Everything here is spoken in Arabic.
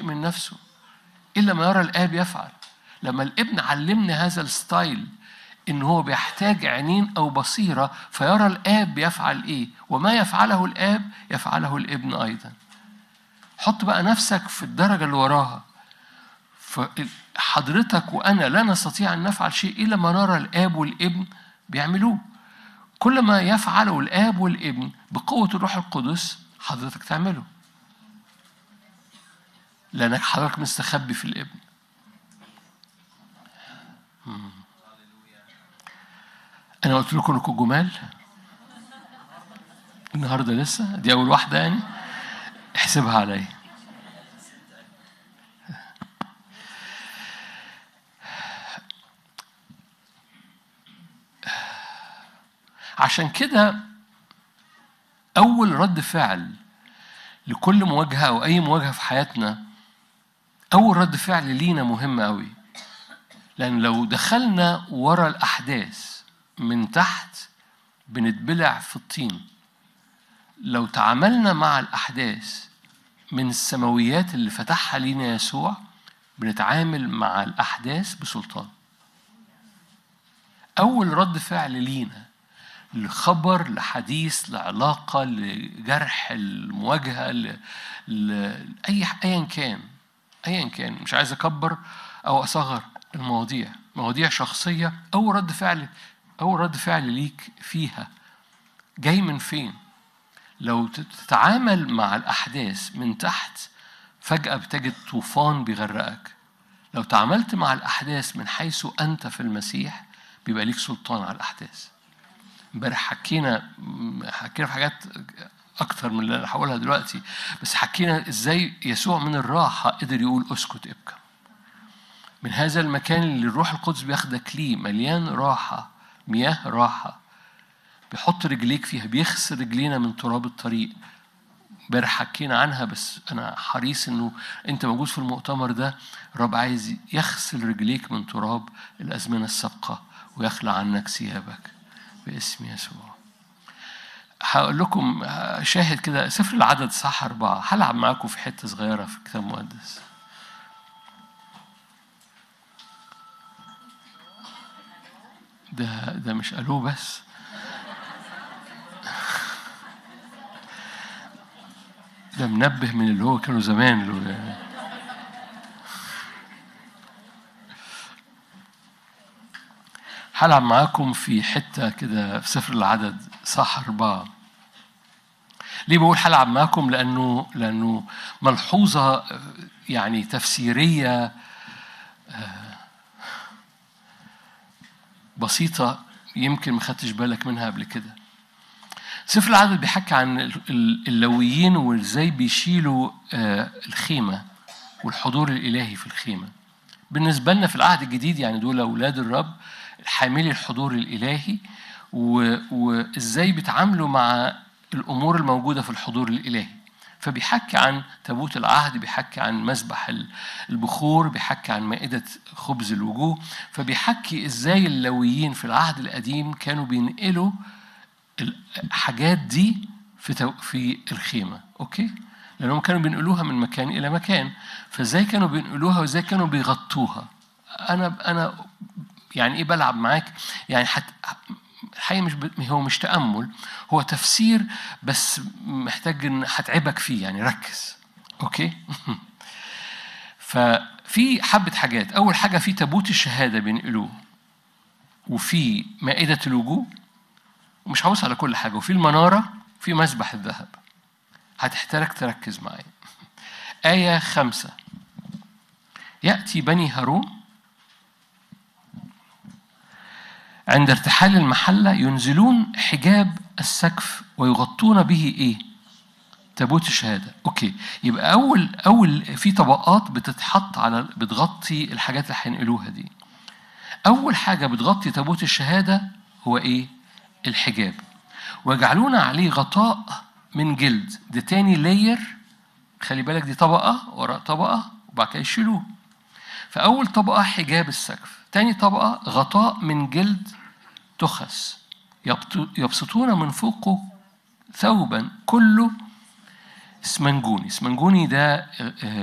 من نفسه إلا ما يرى الآب يفعل. لما الابن علمنا هذا الستايل إن هو بيحتاج عينين أو بصيرة فيرى الآب يفعل إيه، وما يفعله الآب يفعله الابن أيضا. حط بقى نفسك في الدرجة اللي وراها. فحضرتك وأنا لا نستطيع أن نفعل شيء إلا ما نرى الآب والابن بيعملوه. كل ما يفعله الآب والابن بقوة الروح القدس حضرتك تعمله، لأنك حضرتك مستخبي في الابن. أنا قلت لكم إنكم جمال النهارده، لسه دي أول واحدة يعني، احسبها عليا. عشان كده أول رد فعل لكل مواجهة أو أي مواجهة في حياتنا، أول رد فعل لينا مهم أوي. لأن لو دخلنا ورا الأحداث من تحت بنتبلع في الطين. لو تعاملنا مع الأحداث من السماويات اللي فتحها لينا يسوع بنتعامل مع الأحداث بسلطان. أول رد فعل لينا لخبر، لحديث، لعلاقة، لجرح، المواجهة، أيا كان، مش عايز أكبر أو أصغر مواضيع شخصية. أول رد فعل ليك فيها جاي من فين؟ لو تتعامل مع الأحداث من تحت فجأة بتجد طوفان بيغرقك. لو تعاملت مع الأحداث من حيث أنت في المسيح بيبقى ليك سلطان على الأحداث. امبارح حكينا في حاجات أكتر من اللي هقولها دلوقتي، بس حكينا إزاي يسوع من الراحة قدر يقول أسكت ابكى. من هذا المكان اللي الروح القدس بياخدك ليه مليان راحة، مياه راحة، بيحط رجليك فيها، بيغسل رجلينا من تراب الطريق. امبارح حكينا عنها، بس أنا حريص إنه أنت موجود في المؤتمر ده. الرب عايز يغسل رجليك من تراب الأزمنة السابقة ويخلع عنك ثيابك باسم يسوع. هقول لكم شاهد كده، سفر العدد صح 4. هلعب معاكم في حتة صغيرة في الكتاب المقدس. ده مش قالوه بس، ده منبه من اللي هو كانوا زمان. هلعب معاكم في حتة كده في سفر العدد صح 4. ليه بقول هلعب معاكم؟ لأنه ملحوظة يعني تفسيرية بسيطة يمكن ما خدتش بالك منها قبل كده. سفر العدد بيحكي عن اللويين وازاي بيشيلوا الخيمة والحضور الإلهي في الخيمة. بالنسبة لنا في العهد الجديد يعني دول أولاد الرب حاملي الحضور الإلهي، وإزاي بيتعاملوا مع الأمور الموجودة في الحضور الإلهي. فبيحكي عن تابوت العهد، بيحكي عن مسبح البخور، بيحكي عن مائدة خبز الوجوه. فبيحكي إزاي اللويين في العهد القديم كانوا بينقلوا الحاجات دي في الخيمة. أوكي؟ لأنهم كانوا بينقلوها من مكان إلى مكان. فإزاي كانوا بينقلوها وإزاي كانوا بيغطوها. أنا يعني إيه بلعب معاك؟ يعني الحقيقة هو مش تأمل، هو تفسير، بس محتاج إن هتعبك فيه، يعني ركز. أوكي؟ ففي حبة حاجات. أول حاجة في تابوت الشهادة بينقلوه، وفي مائدة الوجوه، ومش هوصل على كل حاجة، وفي المنارة، في مسبح الذهب. هتحتاج تركز معي. آية 5: يأتي بني هارون عند ارتحال المحلة ينزلون حجاب السقف ويغطون به إيه؟ تابوت الشهادة. أوكي، يبقى أول في طبقات بتتحط بتغطي الحاجات اللي هينقلوها دي. أول حاجة بتغطي تابوت الشهادة هو إيه؟ الحجاب. ويجعلون عليه غطاء من جلد. ده تاني لاير، خلي بالك، دي طبقة وراء طبقة وبعد كده يشيلوه. فأول طبقة حجاب السقف، تاني طبقة غطاء من جلد تخس، يبسطون من فوقه ثوبا كله اسمنجوني. اسمنجوني ده